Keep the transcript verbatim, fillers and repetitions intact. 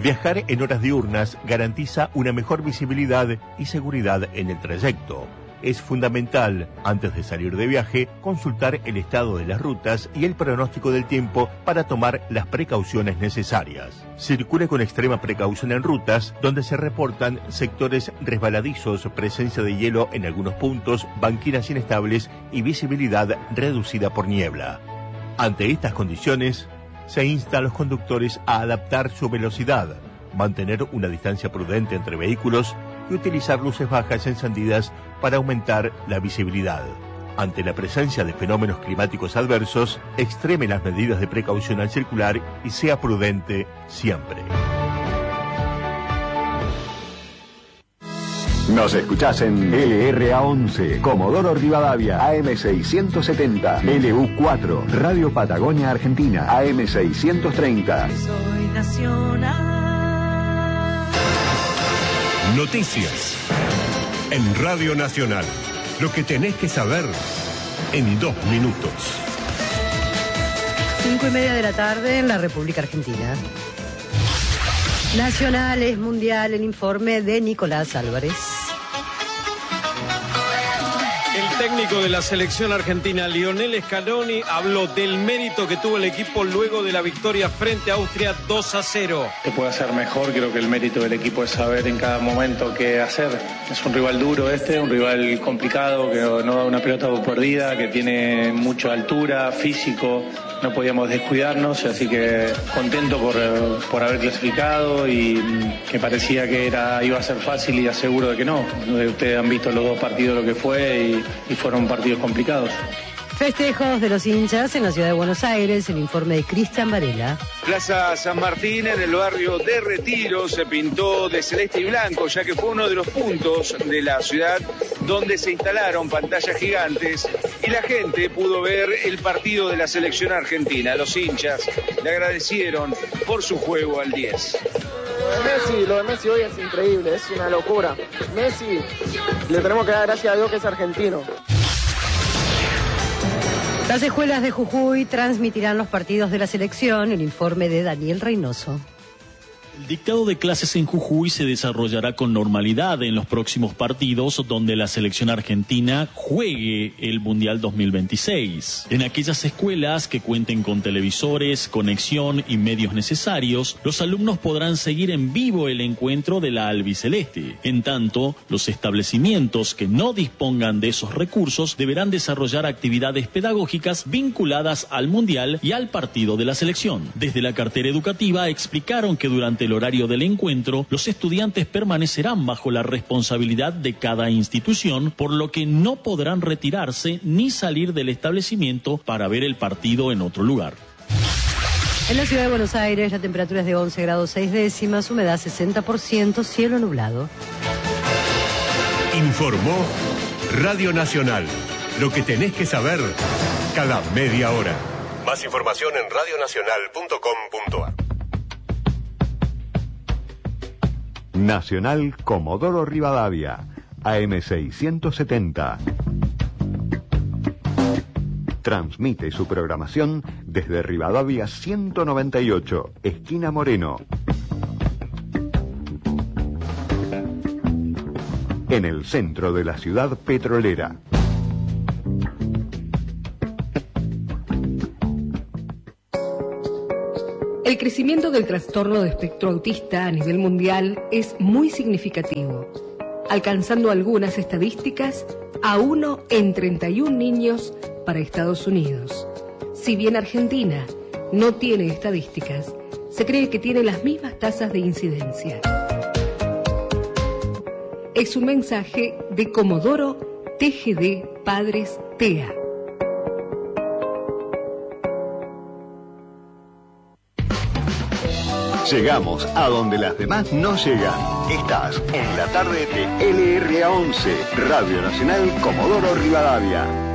Viajar en horas diurnas garantiza una mejor visibilidad y seguridad en el trayecto. Es fundamental, antes de salir de viaje, consultar el estado de las rutas y el pronóstico del tiempo para tomar las precauciones necesarias. Circule con extrema precaución en rutas donde se reportan sectores resbaladizos, presencia de hielo en algunos puntos, banquinas inestables y visibilidad reducida por niebla. Ante estas condiciones, se insta a los conductores a adaptar su velocidad, mantener una distancia prudente entre vehículos y utilizar luces bajas encendidas para aumentar la visibilidad. Ante la presencia de fenómenos climáticos adversos, extreme las medidas de precaución al circular y sea prudente siempre. Nos escuchás en L R A once, Comodoro Rivadavia, A M seiscientos setenta, L U cuatro, Radio Patagonia Argentina, A M seiscientos treinta. Soy nacional. Noticias en Radio Nacional. Lo que tenés que saber en dos minutos. Cinco y media de la tarde en la República Argentina. Nacional es mundial, el informe de Nicolás Álvarez. El técnico de la selección argentina, Lionel Scaloni, habló del mérito que tuvo el equipo luego de la victoria frente a Austria dos a cero. Se puede hacer mejor, creo que el mérito del equipo es saber en cada momento qué hacer. Es un rival duro este, un rival complicado, que no da una pelota por perdida, que tiene mucha altura, físico. No podíamos descuidarnos, así que contento por, por haber clasificado y que parecía que era iba a ser fácil y aseguro de que no. Ustedes han visto los dos partidos lo que fue y, y fueron partidos complicados. Festejos de los hinchas en la ciudad de Buenos Aires, el informe de Cristian Varela. Plaza San Martín, en el barrio de Retiro, se pintó de celeste y blanco, ya que fue uno de los puntos de la ciudad donde se instalaron pantallas gigantes y la gente pudo ver el partido de la selección argentina. Los hinchas le agradecieron por su juego al diez. Messi, lo de Messi hoy es increíble, es una locura. Messi, le tenemos que dar gracias a Dios que es argentino. Las escuelas de Jujuy transmitirán los partidos de la selección, el informe de Daniel Reynoso. El dictado de clases en Jujuy se desarrollará con normalidad en los próximos partidos donde la selección argentina juegue el Mundial dos mil veintiséis. En aquellas escuelas que cuenten con televisores, conexión y medios necesarios, los alumnos podrán seguir en vivo el encuentro de la albiceleste. En tanto, los establecimientos que no dispongan de esos recursos deberán desarrollar actividades pedagógicas vinculadas al Mundial y al partido de la selección. Desde la cartera educativa explicaron que durante el horario del encuentro, los estudiantes permanecerán bajo la responsabilidad de cada institución, por lo que no podrán retirarse ni salir del establecimiento para ver el partido en otro lugar. En la ciudad de Buenos Aires, la temperatura es de once grados seis décimas, humedad sesenta por ciento, cielo nublado. Informó Radio Nacional. Lo que tenés que saber cada media hora. Más información en radio nacional punto com punto a r. Nacional Comodoro Rivadavia, A M seiscientos setenta. Transmite su programación desde Rivadavia ciento noventa y ocho, esquina Moreno. En el centro de la ciudad petrolera. El crecimiento del trastorno de espectro autista a nivel mundial es muy significativo, alcanzando algunas estadísticas a uno en treinta y un niños para Estados Unidos. Si bien Argentina no tiene estadísticas, se cree que tiene las mismas tasas de incidencia. Es un mensaje de Comodoro T G D Padres T E A. Llegamos a donde las demás no llegan. Estás en la tarde de L R A once, Radio Nacional Comodoro Rivadavia.